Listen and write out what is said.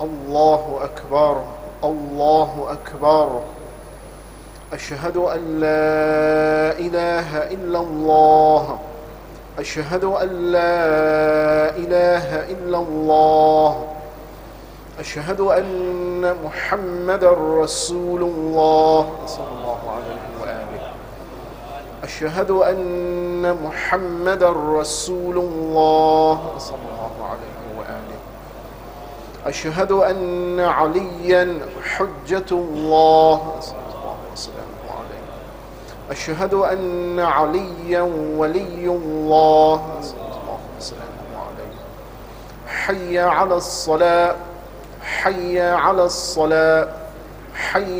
الله أكبر الله أكبر. أشهد أن لا إله إلا الله. أشهد أن لا إله إلا الله. أشهد أن محمد رسول الله صلى الله عليه وآله. أشهد أن محمد رسول الله صلى الله عليه وآله. أشهد أن عليا حجة الله صلى الله وسلم عليه. أشهد أن عليا ولي الله صلى الله وسلم عليه. حي على الصلاة حي على الصلاة حي